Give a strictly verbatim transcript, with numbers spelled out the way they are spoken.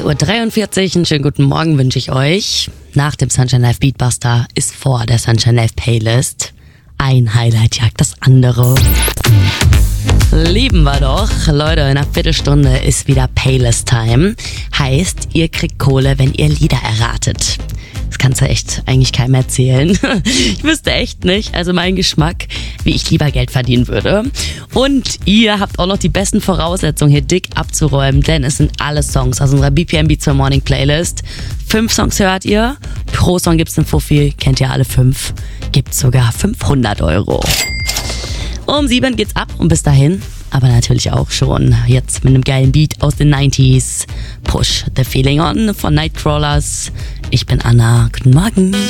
Uhr dreiundvierzig, einen schönen guten Morgen wünsche ich euch. Nach dem Sunshine Live Beatbuster ist vor der Sunshine Live Playlist. Ein Highlight jagt das andere. Lieben wir doch. Leute, in einer Viertelstunde ist wieder Playlist-Time. Heißt, ihr kriegt Kohle, wenn ihr Lieder erratet. Das kannst du echt eigentlich keinem erzählen. Ich wüsste echt nicht, also mein Geschmack, wie ich lieber Geld verdienen würde. Und ihr habt auch noch die besten Voraussetzungen, hier dick abzuräumen, denn es sind alle Songs aus unserer B P M Beats for Morning Playlist. Fünf Songs hört ihr, pro Song gibt's einen Fuffi, kennt ihr alle fünf, gibt's sogar fünfhundert Euro. Um sieben geht's ab und bis dahin, aber natürlich auch schon jetzt mit einem geilen Beat aus den neunziger. Push the Feeling On von Nightcrawlers. Ich bin Anna, guten Morgen.